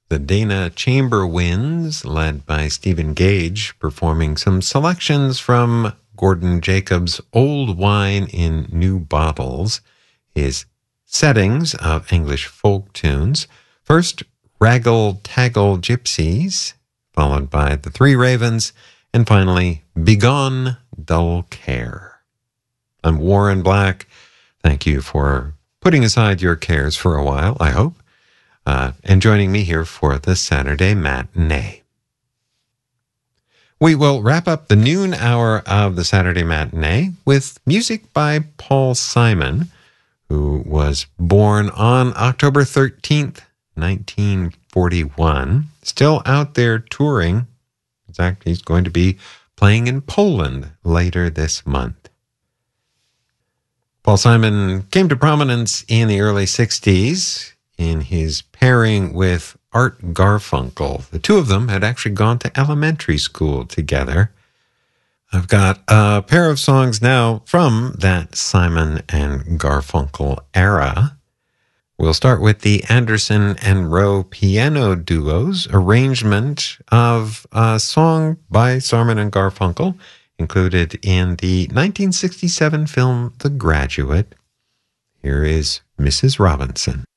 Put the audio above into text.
The Dana Chamber Winds, led by Stephen Gage, performing some selections from Gordon Jacobs' Old Wine in New Bottles, his settings of English folk tunes. First, Raggle Taggle Gypsies, followed by The Three Ravens, and finally, Begone Dull Care. I'm Warren Black. Thank you for putting aside your cares for a while, I hope, and joining me here for the Saturday Matinee. We will wrap up the noon hour of the Saturday Matinee with music by Paul Simon, who was born on October 13th, 1941, still out there touring. In fact, he's going to be playing in Poland later this month. Paul Simon came to prominence in the early 60s in his pairing with Art Garfunkel. The two of them had actually gone to elementary school together. I've got a pair of songs now from that Simon and Garfunkel era. We'll start with the Anderson and Rowe piano duo's arrangement of a song by Simon and Garfunkel, included in the 1967 film The Graduate. Here is Mrs. Robinson.